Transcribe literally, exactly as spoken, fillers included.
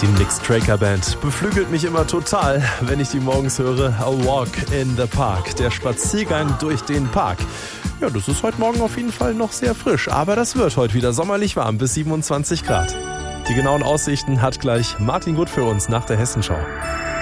Die Nick Straker Band beflügelt mich immer total, wenn ich die morgens höre. A Walk in the Park, der Spaziergang durch den Park. Ja, das ist heute Morgen auf jeden Fall noch sehr frisch, aber das wird heute wieder sommerlich warm bis siebenundzwanzig Grad. Die genauen Aussichten hat gleich Martin Gut für uns nach der Hessenschau.